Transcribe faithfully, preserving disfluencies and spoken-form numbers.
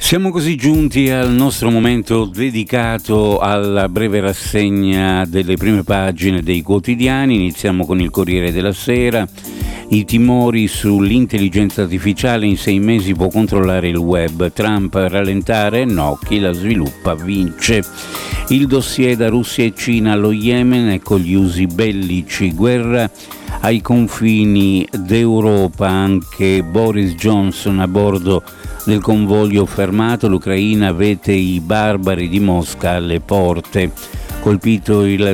Siamo così giunti al nostro momento dedicato alla breve rassegna delle prime pagine dei quotidiani. Iniziamo con il Corriere della Sera. I timori sull'intelligenza artificiale: in sei mesi può controllare il web. Trump a rallentare? No, chi la sviluppa vince. Il dossier da Russia e Cina allo Yemen, ecco gli usi bellici. Guerra ai confini d'Europa, anche Boris Johnson a bordo del convoglio fermato. L'Ucraina vede i barbari di Mosca alle porte. Colpito il